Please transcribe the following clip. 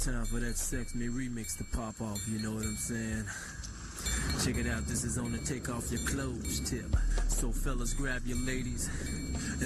time for that Sex Me remix to pop off, you know what I'm saying? Check it out, this is on the take off your clothes tip. So fellas, grab your ladies